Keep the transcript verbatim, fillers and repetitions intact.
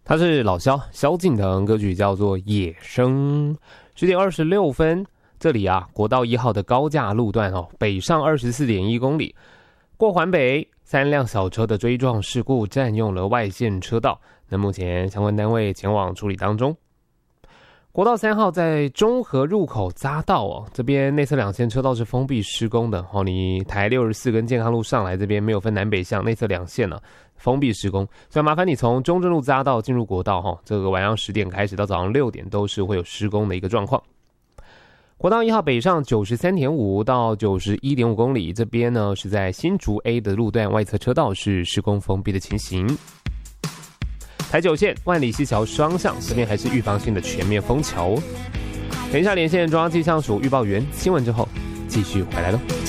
他是老萧萧敬腾，歌曲叫做《野生》。十点二十六分，这里啊，国道一号的高架路段哦，北上二十四点一公里，过环北，三辆小车的追撞事故占用了外线车道，那目前相关单位前往处理当中。国道三号在中和入口匝道哦，这边内侧两线车道是封闭施工的哦。你台六十四跟健康路上来这边没有分南北向，内侧两线呢、啊、封闭施工，所以麻烦你从中正路匝道进入国道哈、哦，这个晚上十点开始到早上六点都是会有施工的一个状况。国道一号北上九十三点五到九十一点五公里，这边呢是在新竹 A 的路段外侧车道是施工封闭的情形。台九线万里溪桥双向这边还是预防性的全面封桥。等一下连线中央气象署预报员新闻之后，继续回来喽。